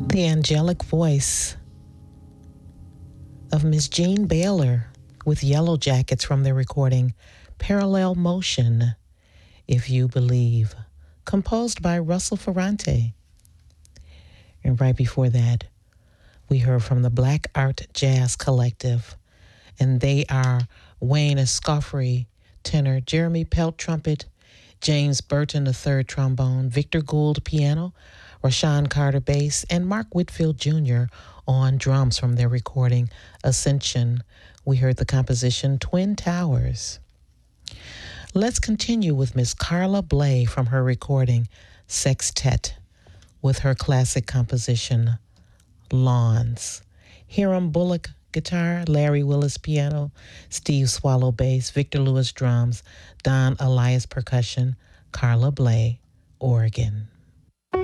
The angelic voice of Miss Jean Baylor with Yellow Jackets from their recording Parallel Motion, If You Believe, composed by Russell Ferrante. And right before that, we heard from the Black Art Jazz Collective, and they are Wayne Escoffery, tenor, Jeremy Pelt, trumpet, James Burton III, trombone, Victor Gould, piano, Rashawn Carter, bass, and Mark Whitfield Jr. on drums from their recording Ascension. We heard the composition Twin Towers. Let's continue with Miss Carla Bley from her recording Sextet with her classic composition Lawns. Hiram Bullock, guitar, Larry Willis, piano, Steve Swallow, bass, Victor Lewis, drums, Don Elias, percussion, Carla Bley, organ.